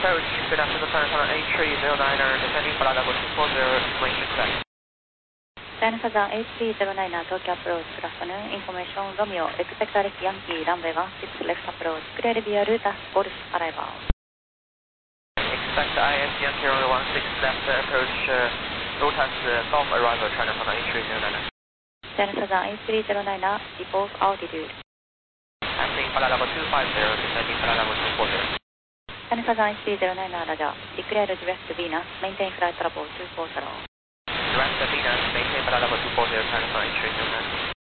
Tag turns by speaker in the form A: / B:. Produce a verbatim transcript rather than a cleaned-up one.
A: approach, good afternoon, China Southern eight three zero niner, descending flight level two four zero, range expect.
B: China Southern eight three zero niner, Tokyo approach, good afternoon, information Romeo, expect Alex Yankee, runway one six left approach, clear via route Golf arrival.
A: Expect I S Yankee runway one six left approach, uh, Lotus uh, Golf arrival, China Southern eight three zero niner.
B: China Southern eight three zero niner, report altitude.
A: Passing flight level two five zero, descending flight level two four zero.
B: China Southern eight three zero niner, Roger. Declare direct Venus, maintain flight level two four zero.
A: Direct Venus, maintain flight level two four zero, China Southern eight three zero niner.